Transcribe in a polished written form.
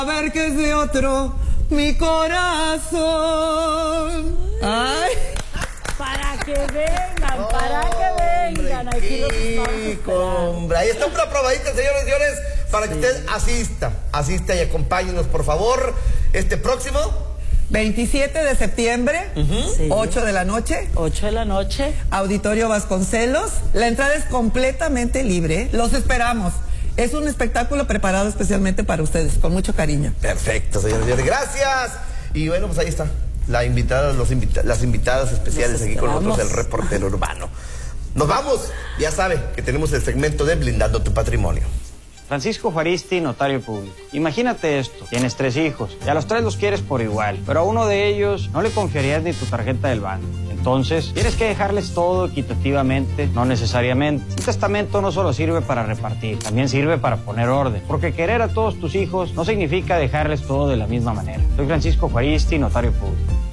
A ver qué es de otro, mi corazón. Ay. Para que vengan, aquí los estamos esperando. Ahí está una probadita, señores y señores, para que usted asista y acompáñenos, por favor, este próximo 27 de septiembre, 8 de la noche. 8 de la noche. Auditorio Vasconcelos. La entrada es completamente libre. Los esperamos. Es un espectáculo preparado especialmente para ustedes, con mucho cariño. Perfecto, señores y señores. Gracias. Y bueno, pues ahí está. La invitada, las invitadas especiales aquí con nosotros, el reportero urbano. Nos vamos. Ya sabe que tenemos el segmento de Blindando tu Patrimonio. Francisco Juaristi, notario público. Imagínate esto, tienes 3 hijos y a los 3 los quieres por igual, pero a uno de ellos no le confiarías ni tu tarjeta del banco. Entonces, tienes que dejarles todo equitativamente, no necesariamente. Un testamento no solo sirve para repartir, también sirve para poner orden, porque querer a todos tus hijos no significa dejarles todo de la misma manera. Soy Francisco Juaristi, notario público.